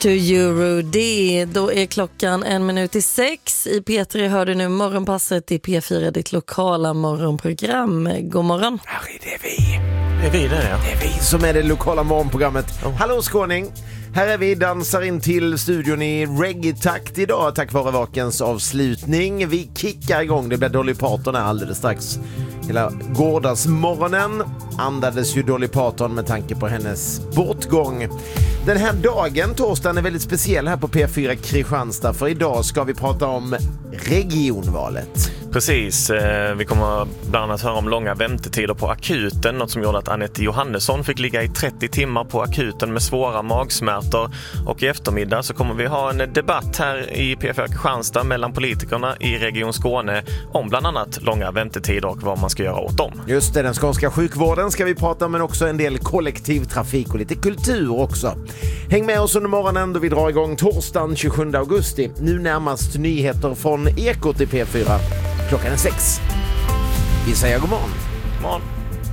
To Euro-D. Då är klockan 5:01. I P3 hör du nu morgonpasset i P4, ditt lokala morgonprogram. God morgon. Harry, det är vi. Det är vi det, ja. Det är vi som är det lokala morgonprogrammet. Hallå skåning. Här är vi, dansar in till studion i reggae-takt idag tack vare vakens avslutning. Vi kickar igång, det blir Dolly Parton här alldeles strax. Hela gårdagsmorgonen andades ju Dolly Parton med tanke på hennes bortgång. Den här dagen, torsdagen, är väldigt speciell här på P4 Kristianstad, för idag ska vi prata om regionvalet. Precis, vi kommer bland annat höra om långa väntetider på akuten, något som gjorde att Anette Johannesson fick ligga i 30 timmar på akuten med svåra magsmärtor. Och i eftermiddag så kommer vi ha en debatt här i P4 Kristianstad mellan politikerna i Region Skåne om bland annat långa väntetider och vad man ska göra åt dem. Just det, den skånska sjukvården ska vi prata om, men också en del kollektivtrafik och lite kultur också. Häng med oss under morgonen då vi drar igång torsdagen 27 augusti. Nu närmast nyheter från Ekot i P4. Klockan är 6. Vi säger god morgon. God morgon.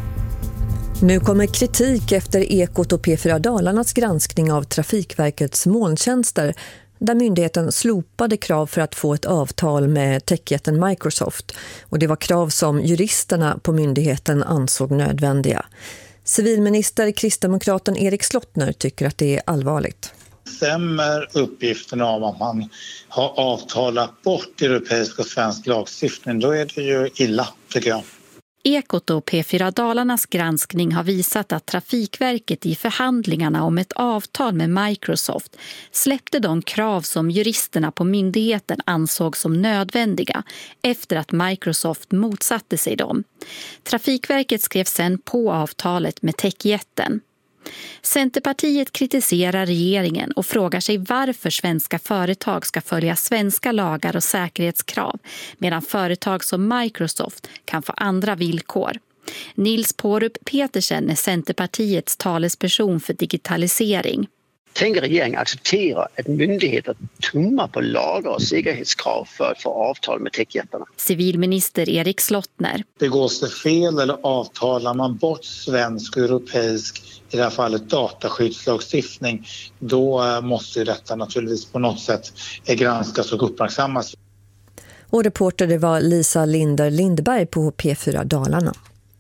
Nu kommer kritik efter Ekot och P4 Dalarnas granskning av Trafikverkets molntjänster, där myndigheten slopade krav för att få ett avtal med techjätten Microsoft. Och det var krav som juristerna på myndigheten ansåg nödvändiga. Civilminister kristdemokraten Erik Slottner tycker att det är allvarligt. Stämmer uppgiften om att man har avtalat bort europeisk och svensk lagstiftning, då är det ju illa, tycker jag. Ekot och P4 Dalarnas granskning har visat att Trafikverket i förhandlingarna om ett avtal med Microsoft släppte de krav som juristerna på myndigheten ansåg som nödvändiga efter att Microsoft motsatte sig dem. Trafikverket skrev sedan på avtalet med techjätten. Centerpartiet kritiserar regeringen och frågar sig varför svenska företag ska följa svenska lagar och säkerhetskrav medan företag som Microsoft kan få andra villkor. Nils Pårup Petersen är Centerpartiets talesperson för digitalisering. Tänker regeringen acceptera att myndigheter tummar på lagar och säkerhetskrav för att få avtal med techjättarna? Civilminister Erik Slottner. Begås det fel eller avtalar man bort svensk och europeisk, i det här fallet dataskyddslagstiftning, då måste detta naturligtvis på något sätt granskas och uppmärksammas. Och reporter det var Lisa Linder-Lindberg på P4 Dalarna.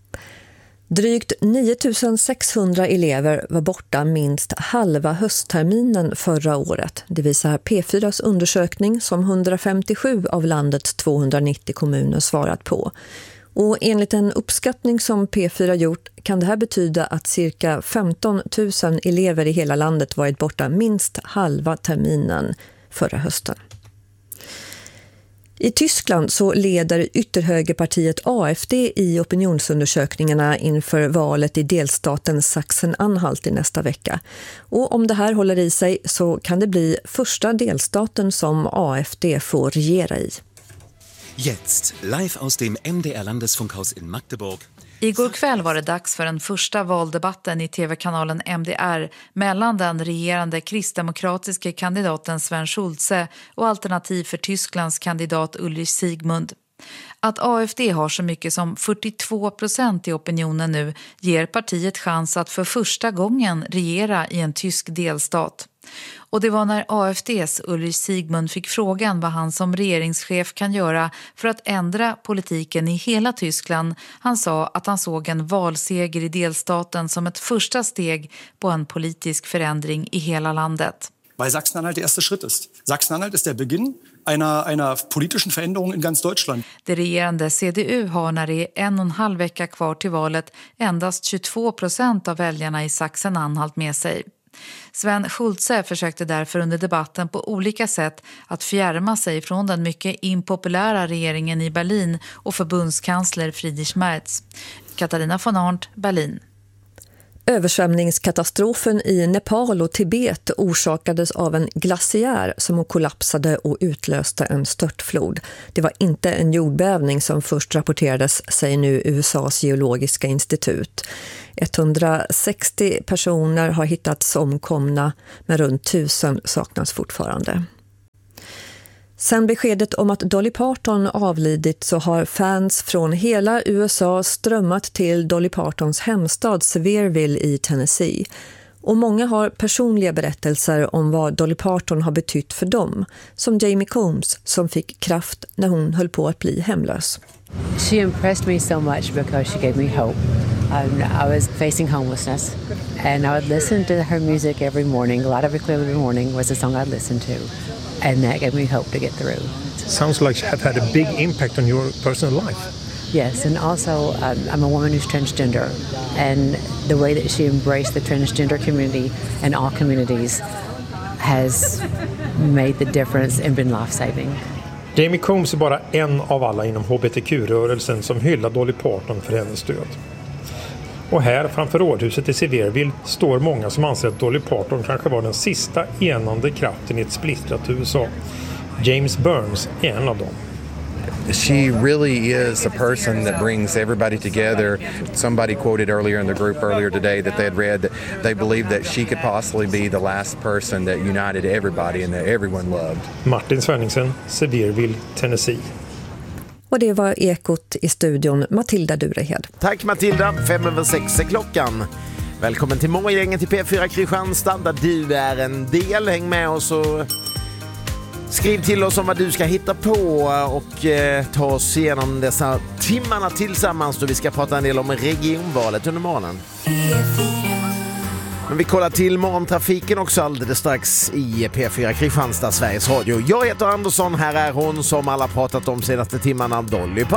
Drygt 9600 elever var borta minst halva höstterminen förra året. Det visar P4s undersökning som 157 av landets 290 kommuner svarat på. Och enligt en uppskattning som P4 gjort kan det här betyda att cirka 15 000 elever i hela landet varit borta minst halva terminen förra hösten. I Tyskland så leder ytterhögerpartiet AfD i opinionsundersökningarna inför valet i delstaten Sachsen-Anhalt i nästa vecka. Och om det här håller i sig så kan det bli första delstaten som AfD får regera i. Jetzt, live aus dem MDR-Landesfunkhaus in Magdeburg. Igår kväll var det dags för den första valdebatten i tv-kanalen MDR mellan den regerande kristdemokratiska kandidaten Sven Schulze och Alternativ för Tysklands kandidat Ulrich Siegmund. Att AfD har så mycket som 42% i opinionen nu ger partiet chans att för första gången regera i en tysk delstat. Och det var när AfDs Ulrich Siegmund fick frågan vad han som regeringschef kan göra för att ändra politiken i hela Tyskland. Han sa att han såg en valseger i delstaten som ett första steg på en politisk förändring i hela landet. Weil Sachsen-Anhalt der erste Schritt ist. Sachsen-Anhalt ist der Beginn einer politischen Veränderung in ganz Deutschland. Det regerande CDU har när det är 1,5 vecka kvar till valet endast 22% av väljarna i Sachsen-Anhalt med sig. Sven Schulze försökte därför under debatten på olika sätt att fjärma sig från den mycket impopulära regeringen i Berlin och förbundskansler Friedrich Merz. Katarina von Arndt, Berlin. Översvämningskatastrofen i Nepal och Tibet orsakades av en glaciär som kollapsade och utlöste en störtflod. Det var inte en jordbävning som först rapporterades, säger nu USAs geologiska institut. 160 personer har hittats omkomna, men runt 1000 saknas fortfarande. Sen beskedet om att Dolly Parton avlidit så har fans från hela USA strömmat till Dolly Partons hemstad Sevierville i Tennessee. Och många har personliga berättelser om vad Dolly Parton har betytt för dem. Som Jamie Combs som fick kraft när hon höll på att bli hemlös. She impressed me so much because she gave me hope. I was facing homelessness and I would listen to her music every morning. A lot of it clearly every morning was a song I'd listen to. And that gave me hope to get through. Sounds like you have had a big impact on your personal life. Yes, and also I'm a woman who's transgender, and the way that she embraced the transgender community and all communities has made the difference and been life-saving. Jamie Combs är bara en av alla inom HBTQ-rörelsen som hyllar Dolly Parton för hennes stöd. Och här framför rådhuset i Sevierville står många som anser att Dolly Parton kanske var den sista enande kraften i ett splittrat USA. James Burns är en av dem. She really is a person that brings everybody together. Somebody quoted earlier in the group earlier today that they had read that they believed that she could possibly be the last person that united everybody and that everyone loved. Martin Svenningsen, Sevierville, Tennessee. Och det var Ekot i studion, Matilda Durehed. Tack Matilda, 5:06 är klockan. Välkommen till Morgongänget i P4 Kristianstad där du är en del. Häng med oss och skriv till oss om vad du ska hitta på och ta oss igenom dessa timmarna tillsammans då vi ska prata en del om regionvalet under morgonen. Men vi kollar till morgontrafiken också alldeles strax i P4 Kristianstad, Sveriges Radio. Jag heter Andersson, här är hon som alla pratat om senaste timmarna, Dolly Parton.